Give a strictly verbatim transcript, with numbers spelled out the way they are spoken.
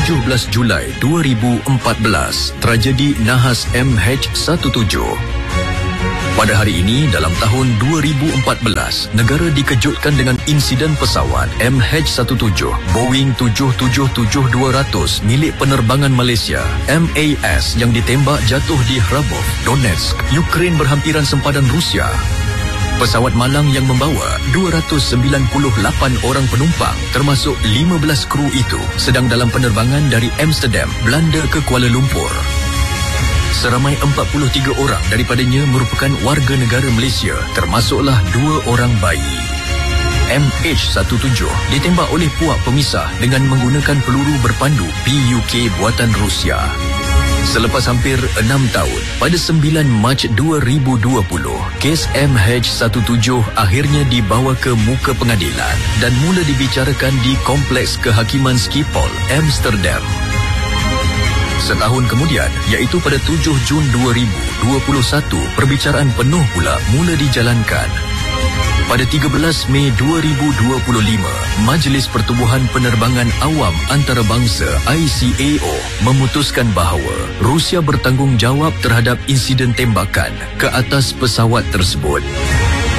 tujuh belas Julai dua ribu empat belas, tragedi nahas M H tujuh belas. Pada hari ini, dalam tahun dua ribu empat belas, negara dikejutkan dengan insiden pesawat M H tujuh belas Boeing tujuh tujuh tujuh dua ratus milik penerbangan Malaysia M A S yang ditembak jatuh di Kharkov, Donetsk, Ukraine berhampiran sempadan Rusia. Pesawat malang yang membawa dua ratus sembilan puluh lapan orang penumpang termasuk lima belas kru itu sedang dalam penerbangan dari Amsterdam, Belanda ke Kuala Lumpur. Seramai empat puluh tiga orang daripadanya merupakan warga negara Malaysia, termasuklah dua orang bayi. M H tujuh belas ditembak oleh puak pemisah dengan menggunakan peluru berpandu P U K buatan Rusia. Selepas hampir enam tahun, pada sembilan Mac dua ribu dua puluh, kes M H tujuh belas akhirnya dibawa ke muka pengadilan dan mula dibicarakan di Kompleks Kehakiman Schiphol, Amsterdam. Setahun kemudian, iaitu pada tujuh Jun dua ribu dua puluh satu, perbicaraan penuh pula mula dijalankan. Pada tiga belas Mei dua ribu dua puluh lima, Majlis Pertubuhan Penerbangan Awam Antarabangsa I C A O memutuskan bahawa Rusia bertanggungjawab terhadap insiden tembakan ke atas pesawat tersebut.